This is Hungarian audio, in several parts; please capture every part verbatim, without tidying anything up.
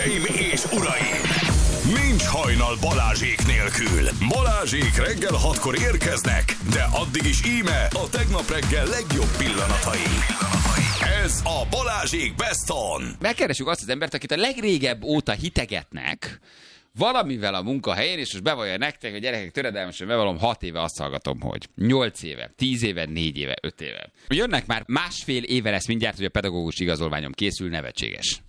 Hölgyeim és uraim! Nincs hajnal Balázsék nélkül. Balázsék reggel hatkor érkeznek, de addig is íme a tegnap reggel legjobb pillanatai. Ez a Balázsék Best On. Megkeressük azt az embert, akit a legrégebb óta hitegetnek valamivel a munkahelyén, és most bevallja nektek, hogy gyerekek, töredelmesen bevallom, hat éve azt hallgatom, hogy nyolc éve, tíz éve, négy éve, öt éve. Jönnek már másfél éve lesz mindjárt, hogy a pedagógus igazolványom készül, nevetséges.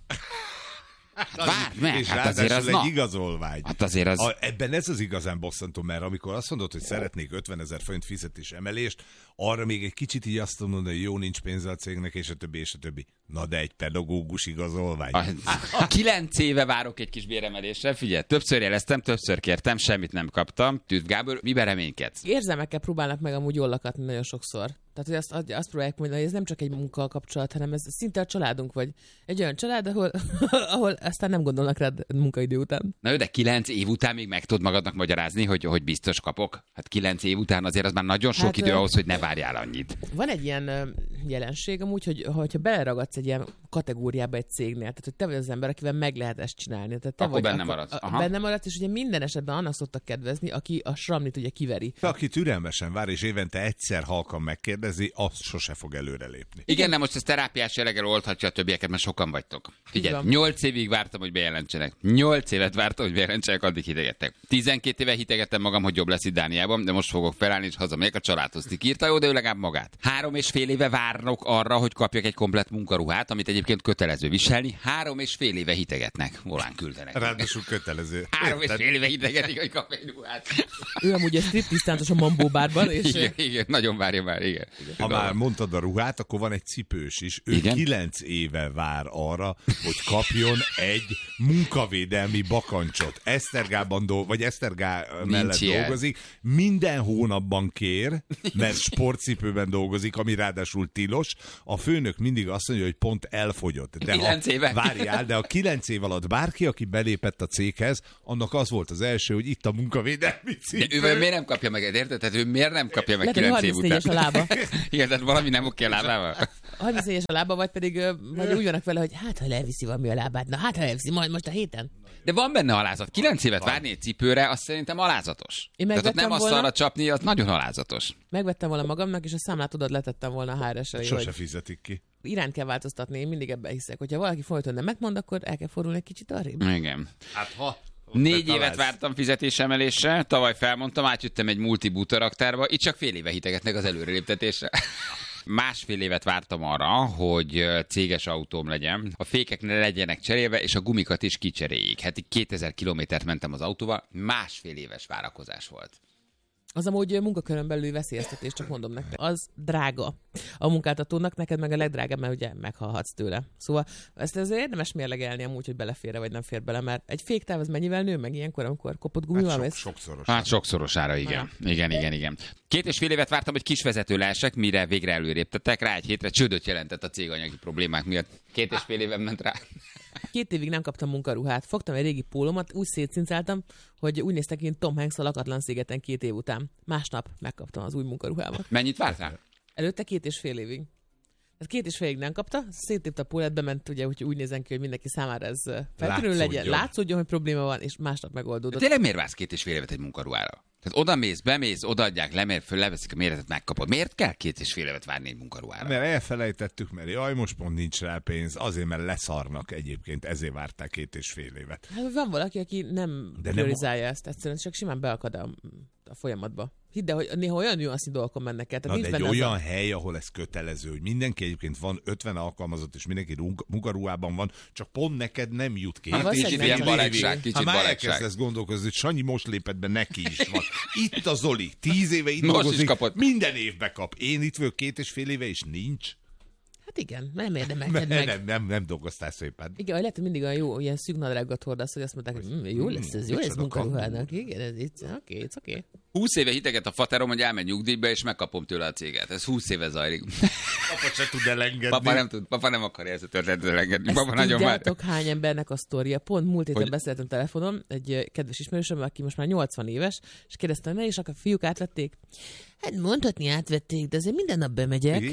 Várd meg, és hát azért az egy na. igazolvány. Hát azért az... A, ebben ez az igazán bosszantó, mert amikor azt mondod, hogy szeretnék ötvenezer forint fizetés emelést, arra még egy kicsit így azt mondod, hogy jó, nincs pénze a cégnek, és a többi, és a többi. Na de egy pedagógus igazolvány. A, a kilenc éve várok egy kis béremelésre, figyelj, többször jeleztem, többször kértem, semmit nem kaptam. Tűz Gábor, miben reménykedsz? Érzelmekkel próbálnak meg amúgy jól lakatni nagyon sokszor. Tehát, hogy azt, azt próbálják mondani, hogy ez nem csak egy munkakapcsolat, hanem ez szinte a családunk, vagy egy olyan család, ahol, ahol aztán nem gondolnak rád munkaidő után. Na jó, de kilenc év után még meg tudod magadnak magyarázni, hogy, hogy biztos kapok? Hát kilenc év után azért az már nagyon sok hát, idő ö... ahhoz, hogy ne várjál annyit. Van egy ilyen ö, jelenség amúgy, hogy hogyha beleragadsz egy ilyen kategóriába egy cégnél, tehát hogy te vagy az ember, akivel meg lehet ezt csinálni. Tehát te akkor vagy, benne maradsz. A, benne maradsz, és ugye minden esetben annak szoktak kedvezni, aki a sramlit ugye kiveri. Aki türelmesen vár, és évente egyszer halkan megkérdezi, azt sose fog előrelépni. Igen, nem most ez terápiás jelleggel oldhatja a többieket, mert sokan vagytok. Figyelj, nyolc évig vártam, hogy bejelentsenek. Nyolc évet vártam, hogy bejelentsenek, addig hitegettek. Tizenkét éve hitegettem magam, hogy jobb lesz itt Dániában, de most fogok felállni, és hazamegyek a családhoz. Ti írta jó, de ő legalább magát. Három és fél éve várnak arra, hogy kapjak egy komplett munkaruhát, amit egyébként kötelező viselni. Három és fél éve hitegetnek. Volán küldenek. Ráadásul kötelező. Három és fél éve hitegetik, hogy kap egy ruhát. Ő amúgy a striptisztántos a Mambó bárban, és... Igen, igen, nagyon várja már, igen. Ha már mondtad a ruhát, akkor van egy cipős is. Ő igen? kilenc éve vár arra, hogy kapjon egy munkavédelmi bakancsot. Esztergában dolgozik, vagy Esztergá mellett ilyen. dolgozik. Minden hónapban kér, mert sportcipőben dolgozik, ami ráadásul tilos. A főnök mindig azt mondja, hogy pont elfogyott. De kilenc éve. Várjál, de a kilenc év alatt bárki, aki belépett a céghez, annak az volt az első, hogy itt a munkavédelmi cipő. De ő miért nem kapja meg, érted? Tehát ő miért nem kapja meg Lehet, kilenc év után? a lába. Igen, tehát valami nem oké a lábával. harmincnégyes a lába, vagy pedig vagy úgy vannak vele, hogy hát, ha leviszi valami a lábát, na hát, ha leviszi majd most a héten. De van benne alázat. Kilenc évet várni egy cipőre, az szerintem alázatos. Én tehát ott nem volna, asztalra csapni, az nagyon alázatos. Megvettem volna magamnak, és a számlát oda letettem volna a há er es-re. Sose hogy fizetik ki. Irányt kell változtatni, én mindig ebben hiszek. Hogyha valaki folyton nemet mond, akkor el kell fordulni egy kicsit arrébb. Igen. Hát ha... Négy évet vártam fizetésemelésre, tavaly felmondtam, átjöttem egy multibútaraktárba, itt csak fél éve hitegetnek az előreléptetésre. Másfél évet vártam arra, hogy céges autóm legyen, a fékek ne legyenek cserélve, és a gumikat is kicseréljék. Hát így kétezer kilométert mentem az autóval, másfél éves várakozás volt. Az amúgy munkakörön belüli veszélyeztetés, csak mondom nektek. Az drága a munkáltatónak, neked meg a legdrágább, mert ugye meghalhatsz tőle. Szóval ezt azért érdemes mérlegelni amúgy, hogy belefér vagy nem fér bele, mert egy féktáv az mennyivel nő meg ilyenkor, amikor kopott gumival hát mész? sok, sokszorosára. Hát sokszorosára, igen. Igen, igen, igen. Két és fél évet vártam, hogy kisvezető lehessek, mire végre előréptettek. Rá egy hétre csődöt jelentett a cég anyagi problémák miatt. Két és fél éven ment rá. Két évig nem kaptam munkaruhát. Fogtam egy régi pólómat, úgy szétszincáltam, hogy úgy néztek ki, Tom Hanks a Lakatlan szigeten két év után. Másnap megkaptam az új munkaruhámat. Mennyit vártál? Előtte két és fél évig. Tehát két és fél évig nem kapta, széttépte a pólát, bement, ugye, hogy úgy nézen ki, hogy mindenki számára ez feltűnő legyen, látszódjon, hogy probléma van, és másnap megoldódott. De tényleg miért vársz két és fél évet egy munkaruhára? Tehát oda mész, bemész, odaadják, lemér, föl, leveszik a méretet, megkapod. Miért kell két és fél évet várni egy munkaruhára? Mert elfelejtettük, mert jaj, most pont nincs rá pénz, azért, mert leszarnak egyébként, ezért várták két és fél évet. Hát van valaki, aki nem De priorizálja nem... ezt, egyszerűen csak simán beakad a, a folyamatba. Hidd el, hogy néha olyan nüansznyi dolgokon mennek el. Na, de egy olyan a... hely, ahol ez kötelező, hogy mindenki egyébként van ötven alkalmazott, és mindenki munkaruhában van, csak pont neked nem jut ki. Hát kicsit ilyen balagság, kicsit ha már balagság. elkezdesz gondolkozni, hogy Sanyi most lépett be, neki is van. Itt a Zoli, tíz éve itt most dolgozik, minden évbe kap. Én itt vagyok két és fél éve, és nincs. Hát igen, nem érdemelted meg. Nem, nem, nem dolgoztál szépen. Igen, lehet, hogy mindig olyan jó, ilyen szűk nadrágot hordasz, hogy azt mondták, hogy mm, jó lesz ez, jó lesz munkaruhának. Igen, ez itt, oké, okay, it's oké. Okay. húsz éve hiteget a faterom, hogy elmegy nyugdíjba, és megkapom tőle a céget. Ez húsz éve zajlik. Papa se tud elengedni. Papa nem tud, papa nem akarja ezt a történetet elengedni. Ezt Papa nagyon már... tudjátok, hány embernek a sztoria. Pont múlt héten hogy... beszéltem telefonon egy kedves ismerősöm, aki most már nyolcvan éves, és kérdeztem, ne, és a fiúk átvették? Hát mondhatni átvették, de azért minden nap bemegyek.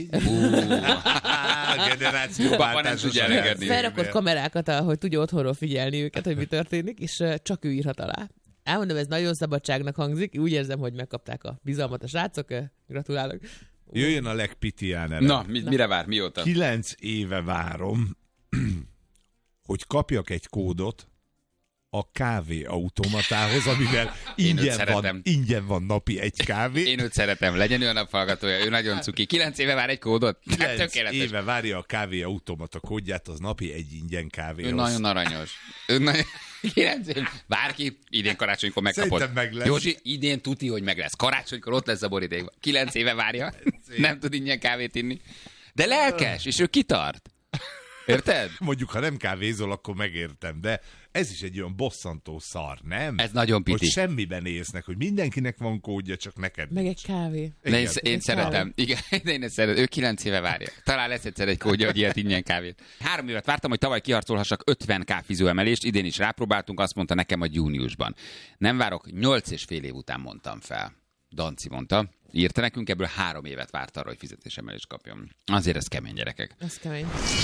Papa nem tudja elengedni. Felrakott kamerákat, hogy tudja otthonról figyelni őket, hogy mi történik, és csak ő írhat alá. Elmondom, ez nagyon szabadságnak hangzik, úgy érzem, hogy megkapták a bizalmat a srácok, gratulálok. Jöjjön a legpitián erre. Na, mi, mire vár, mióta? Kilenc éve várom, hogy kapjak egy kódot a kávéautomatához, amivel ingyen van, ingyen van napi egy kávé. Én őt szeretem, legyen ő a naphallgatója, ő nagyon cuki. Kilenc éve vár egy kódot? Kilenc éve várja a kávéautomata kódját, az napi egy ingyen kávéhoz. Ő nagyon aranyos. Ő nagyon... Kilenc év. Bárki idén karácsonykor megkapod. Meg lesz. Józsi, idén tuti, hogy meg lesz. Karácsonykor ott lesz a borítékban. Kilenc éve várja, nem tud ingyen kávét inni. De lelkes, és ő kitart. Érted? Mondjuk, ha nem kávézol, akkor megértem, de ez is egy olyan bosszantó szar, nem? Ez nagyon piti. Hogy semmiben észnek, hogy mindenkinek van kódja, csak neked meg egy kávé. Én, én, én szeretem. Igen, én ezt szeretem. Ő kilenc éve várja. Talán lesz egyszer egy kódja, hogy ilyet ingyen kávét. Három évet vártam, hogy tavaly kiharcolhassak ötven káfizó emelést, idén is rápróbáltunk, azt mondta nekem, hogy júniusban. Nem várok, nyolc és fél év után mondtam fel. Danci mondta. Írta nekünk, ebből három évet várt arra, hogy fizetésemelést kapjon. Azért ez kemény, gyerekek. Ez kemény.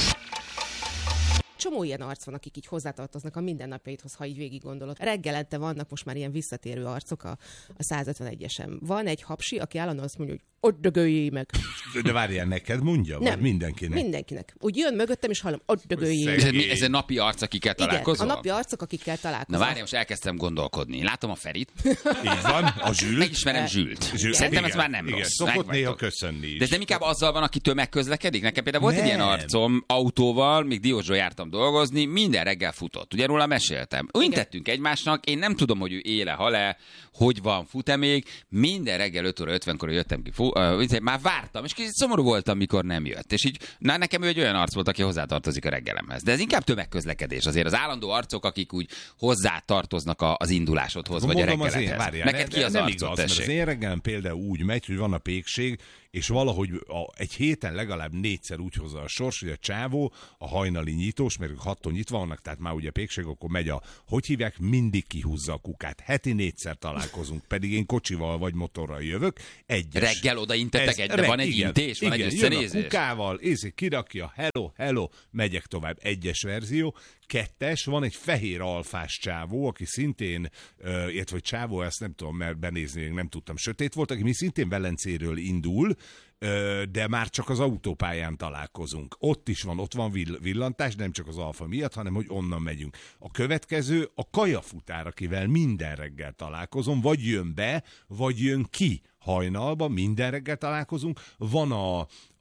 Csomó ilyen arc van, akik így hozzátartoznak a mindennapjaidhoz, ha így végig gondolod. Reggelente vannak most már ilyen visszatérő arcok a, a százötvenegyesen. Van egy hapsi, aki állandóan azt mondja, hogy ott dögöljél meg. De várjál, neked mondja? Nem, vagy mindenkinek? Mindenkinek. Úgy jön mögöttem, és hallom, ott dögöljél meg. Ez, ez a napi arc, akikkel találkozol? Igen, a napi arcok, akikkel találkozol. Na várjál, most elkezdtem gondolkodni. Látom a Ferit. Így van, a Zsült. Megismerem Zsült. Zsült. Szerintem ez Igen, már nem igen, rossz. szokott néha köszönni is. De ez nem inkább azzal van, akitől megközlekedik? Nekem például volt Nem. egy ilyen arcom autóval, még Diósról jártam dolgozni, minden reggel futott. Ugye róla meséltem. Úgy tettünk egymásnak, én nem tudom, hogy ő éle, hal-e, hogy van, fut-e még. Minden reggel öt óra ötvenkor jöttem ki. Fú, uh, már vártam, és kicsit szomorú voltam, mikor nem jött. És így, na nekem ő egy olyan arc volt, aki hozzátartozik a reggelemhez. De ez inkább tömegközlekedés azért. Az állandó arcok, akik úgy hozzátartoznak az indulásodhoz, vagy a reggeledhez. Neked ki az nem arcod, igaz, mert tessék? az én reggelem például úgy megy, hogy van a pékség, és valahogy a, egy héten legalább négyszer úgy hozza a sors, hogy a csávó, a hajnali nyitós, mert ők hattól nyitva vannak, tehát már ugye pékség, akkor megy a, hogy hívják, mindig kihúzza a kukát. Heti négyszer találkozunk, pedig én kocsival vagy motorral jövök. Egyes. Reggel odaintetek egy, de van egy igen, intés, van igen, egy jön összenézés. a kukával, érzik, kirakja, hello, hello, megyek tovább. Egyes verzió. Kettes, van egy fehér alfás csávó, aki szintén, uh, illetve hogy csávó, ezt nem tudom, mert benézni nem tudtam, sötét volt, aki mi szintén Velencéről indul, uh, de már csak az autópályán találkozunk. Ott is van, ott van vill- villantás, nem csak az alfa miatt, hanem hogy onnan megyünk. A következő a kajafutár, akivel minden reggel találkozom, vagy jön be, vagy jön ki hajnalba, minden reggel találkozunk. Van a,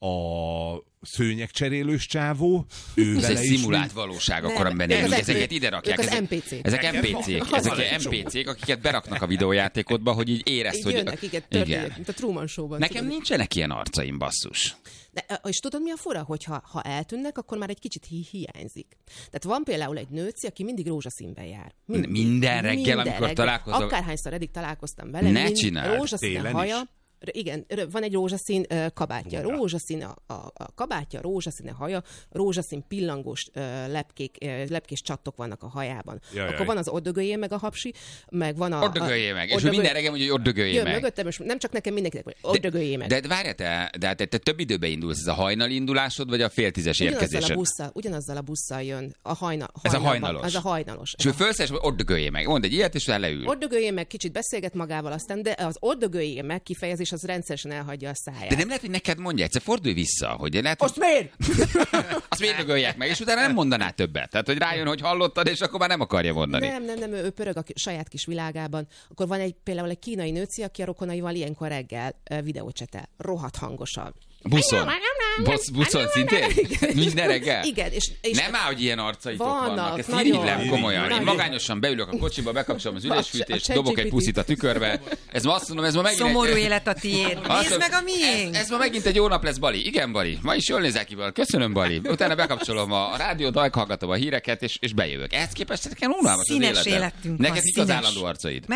a szőnyegcserélős csávó. Ez egy szimulált valóság, akkor amiben élünk. Ezeket ide rakják. Ők az ezek, em pé cé-k. ezek em pé cé-k. Ezek em pé cé-k, akiket beraknak a videójátékodba, hogy így érezd, Így hogy... jönnek, igen, történnek, mint a Truman Show-ban. Nekem tudod. nincsenek ilyen arcaim, basszus. De, és tudod, mi a fura? Hogy ha, ha eltűnnek, akkor már egy kicsit hi- hiányzik. Tehát van például egy nőci, aki mindig rózsaszínben jár. Mindig. Minden reggel, amikor találkozol- Akárhányszor eddig találkoztam vele. Ne mind, csináld. Rózsaszín Télen haja. is? Igen, van egy rózsaszín uh, kabátja. Hurrá. Rózsaszín a, a, a kabátja, rózsaszín a haja, rózsaszín pillangós uh, lepkék, uh, lepkés csattok vannak a hajában. Jaj, Akkor jaj. van az ott dögöljél meg a hapsi, meg van a... Ott dögöljél meg. És ott ő minden dögöl- reggel mondja, hogy ott dögöljél Jön meg. mögöttem, és nem csak nekem, mindenkinek, hogy ott dögöljél meg. De, de várjál, te, de te, te több időben indulsz. Ez a hajnali indulásod, vagy a fél tízes Ugyanazzal a, érkezésed? busszal, ugyanazzal a busszal jön a hajna, Ez a hajnalban. hajnalos. Ez a hajnalos. És ő felszes, hogy ott dögöljél meg. Mondd egy ilyet, és leül. Ott dögöljél meg, kicsit beszélget magával aztán, de az ott dögöljél meg kifejezés az rendszeresen elhagyja a száját. De nem lehet, hogy neked mondja, egyszer fordulj vissza, hogy lehet, Azt miért? azt miért dögölják meg, és utána nem mondaná többet. Tehát, hogy rájön, hogy hallottad, és akkor már nem akarja mondani. Nem, nem, nem, ő pörög a ki- saját kis világában. Akkor van egy például egy kínai nőci, aki a rokonaival ilyenkor reggel uh, videócsetel. Rohadt hangosan. Buszon. Busz, buszon szintén? Minden reggel? Igen. És, és Nem áll, hogy ilyen arcaitok Vannak, vannak. Ezt nagyon. irigylem komolyan. Én Nagyon. magányosan beülök a kocsiba, bekapcsolom az ülésfűtést, A dobok egy ChatGPT. puszit a tükörbe. Ez ma azt mondom, ez ma megint... Szomorú egy... élet a tiéd. Azt Nézd mondom, meg a miénk. Ez, ez ma megint egy jó nap lesz, Bali. Igen, Bali. Ma is jól nézel ki, Bali. Köszönöm, Bali. Utána bekapcsolom a, a rádiót, hallgatom a híreket, és, és bejövök. Ehhez képest nekem unalmas az Színes életem. életünk Neked van, mik az színes. állandó arcaid? Metró,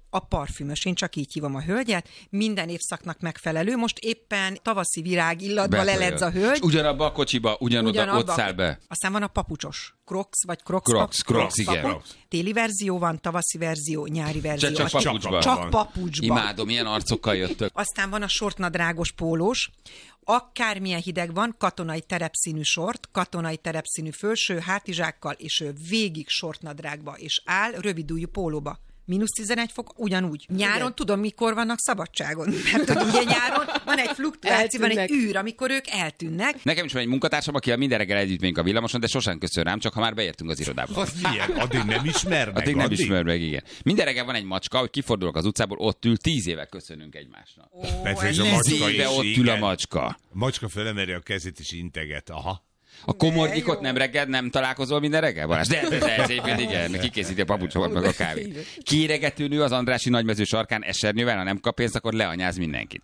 a parfümös, én csak így hívom a hölgyet, minden évszaknak megfelelő, most éppen tavaszi virág illatba leledz a hölgy. És ugyanabba a kocsiba, ugyanoda Ugyanabba. ott száll be. Aztán van a papucsos, Crocs vagy Crocs. Crocs, Crocs, igen. papu. Téli verzió van, tavaszi verzió, nyári verzió. Csak, csak papucsban. Csak papucsban. Imádom, ilyen arcokkal jöttök. Aztán van a sortnadrágos pólós, akármilyen hideg van, katonai terepszínű sort, katonai terepszínű fölső, hátizsákkal, és ő végig sortnadrágba, és áll rövidújú pólóba. mínusz tizenegy fok, ugyanúgy. Nyáron igen. Tudom, mikor vannak szabadságon. Mert ugye nyáron van egy fluktuáció, van egy űr, amikor ők eltűnnek. Nekem is van egy munkatársam, akivel minden reggel együtt megyünk a villamoson, de sosem köszön rám, csak ha már beértünk az irodába. Az milyen? Addig nem ismer meg. Addig nem ismer meg, igen. Minden reggel van egy macska, hogy kifordulok az utcából, ott ül, tíz éve köszönünk egymásnak. Ó, Persze, és a macska éve ott ül a macska. A macska felemeri a kezét és integet. Aha. A komornyikot nem reggel, nem találkozol minden reggel, Balázs? De, de, de ez éppen igen, kikészíti a papucsomat meg a kávét. Kéregető nő az Andrássy nagymező sarkán esernyővel, ha nem kap pénzt, akkor leanyáz mindenkit.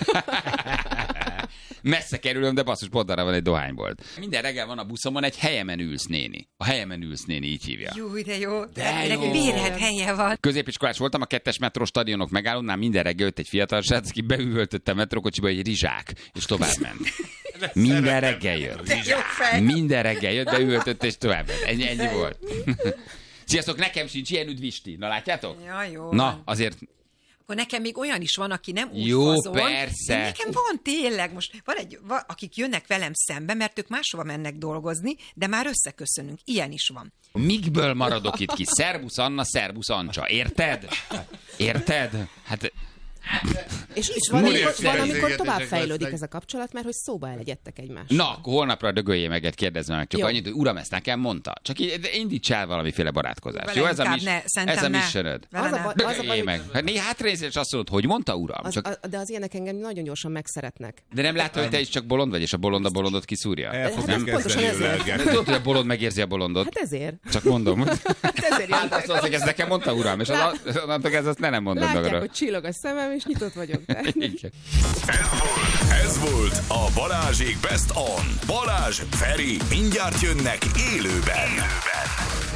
Messze kerülöm, de basszus, pont arra van egy dohánybolt. Minden reggel van a buszomon egy helyemen ülsz néni. A helyemen ülsz néni, így hívja. Jó, de jó. De jó. Neki bérelt helye van. Középiskolás voltam, a kettes metró stadionok megállónál minden reggel jött egy fiatal srác, aki beüvöltötte a metrókocsiba egy rizsák, és tovább ment. Minden reggel jött. Minden reggel jött, beüvöltötte, és tovább ment. Ennyi, ennyi volt. Sziasztok, nekem sincs ilyen üdvisti. Na, látjátok? Ja, jó. Na, azért... Akkor nekem még olyan is van, aki nem úgy jó, fazon. Persze. De nekem van tényleg, most van egy, van, akik jönnek velem szembe, mert ők máshova mennek dolgozni, de már összeköszönünk. Ilyen is van. Mikből maradok itt ki? Szerbusz Anna, szerbusz Ancsa. Érted? Érted? Hát... És, és van, amikor, van, amikor tovább fejlődik ez a kapcsolat, mert hogy szóba elegyedtek egymással. Na, akkor holnapra dögöljél meg, kérdezzem meg csak jó. Annyit, hogy uram, ezt nekem mondta. Csak indítsál valamiféle barátkozást. Vele jó, ez a, mis- ne, ez a missionöd. Dögöljél meg. Hát néha hátrészre és azt mondod, hogy mondta, uram. Az, csak... a, de az ilyenek engem nagyon gyorsan megszeretnek. De nem látod, hogy te is csak bolond vagy, és a bolond a bolondot kiszúrja? Hát nem pontosan ezért. Tudod, hogy a bolond megérzi a bolondot? Hát ezért. Csak mondom. Hát ezért hát azt mondod, hogy ez nekem mondta, uram, és onnantól kezdve azt ne nem mondod magadra. Látják, hogy csillog a szemem, és nyitott vagyok. Ez volt, ez volt a Balázsék Best On. Balázs, Feri, mindjárt jönnek élőben. élőben.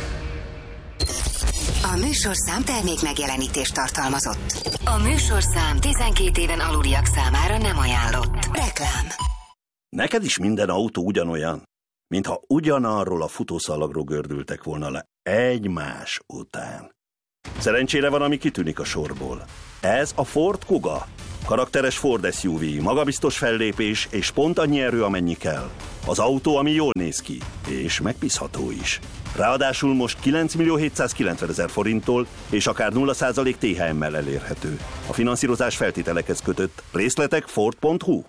A műsorszám termék megjelenítést tartalmazott. A műsorszám tizenkét éven aluliak számára nem ajánlott. Reklám. Neked is minden autó ugyanolyan, mintha ugyanarról a futószalagról gördültek volna le egymás után. Szerencsére van, ami kitűnik a sorból. Ez a Ford Kuga. Karakteres Ford es u vé, magabiztos fellépés és pont annyi erő, amennyi kell. Az autó, ami jól néz ki, és megbízható is. Ráadásul most kilenc millió hétszázkilencvenezer forinttól és akár nulla százalék té há emmel elérhető. A finanszírozás feltételekhez kötött. Részletek ford pont hu.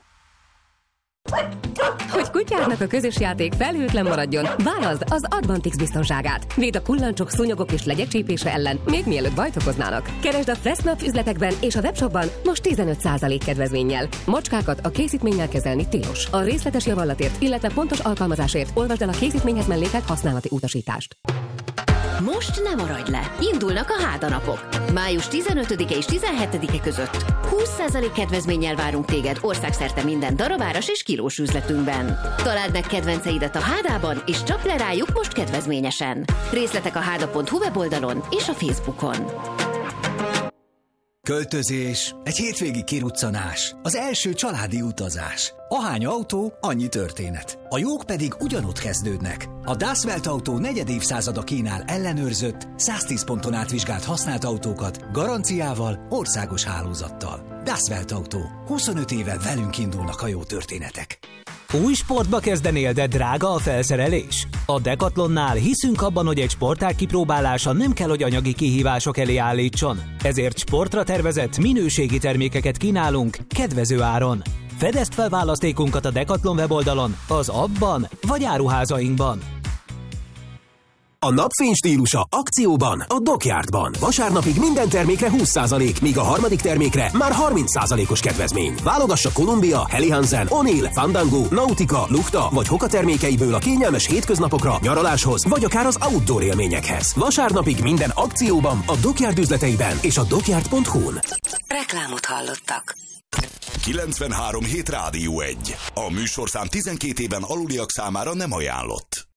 Hogy kutyádnak a közös játék felhőtlen maradjon, válaszd az Advantix biztonságát. Véd a kullancsok, szúnyogok és legyek csípése ellen, még mielőtt bajt okoznának. Keresd a Fressnapf üzletekben és a webshopban most tizenöt százalék kedvezménnyel. Macskákat a készítménnyel kezelni tilos. A részletes javallatért, illetve pontos alkalmazásért olvasd el a készítményhez mellékelt használati utasítást. Most nem maradj le! Indulnak a hádanapok. május tizenötödike és tizenhetedike között. húsz százalék kedvezménnyel várunk téged országszerte minden darabáras és kilós üzletünkben. Találd meg kedvenceidet a Hádában, és csapd le rájuk most kedvezményesen. Részletek a háda pont hu weboldalon és a Facebookon. Költözés, egy hétvégi kiruccanás, az első családi utazás. Ahány autó, annyi történet. A jók pedig ugyanott kezdődnek. A Das Welt Autó negyed évszázada kínál ellenőrzött, száztíz ponton átvizsgált használt autókat, garanciával, országos hálózattal. Das Welt Autó. huszonöt éve velünk indulnak a jó történetek. Új sportba kezdenél, de drága a felszerelés? A Decathlonnál hiszünk abban, hogy egy sportág kipróbálása nem kell, hogy anyagi kihívások elé állítson. Ezért sportra tervezett, minőségi termékeket kínálunk kedvező áron. Fedezd fel választékunkat a Decathlon weboldalon, az appban vagy áruházainkban. A napfény stílusa akcióban a Dockyardban. Vasárnapig minden termékre húsz százalék, míg a harmadik termékre már harminc százalékos kedvezmény. Válogass a Columbia, Helly Hansen, O'Neill, Fandango, Nautica, Lukta vagy Hoka termékeiből a kényelmes hétköznapokra, nyaraláshoz vagy akár az outdoor élményekhez. Vasárnapig minden akcióban a Dockyard üzleteiben és a dockyard pont hu-n. Reklámot hallottak. kilencvenhárom hét Rádió egy. A műsorszám tizenkét éven aluliak számára nem ajánlott.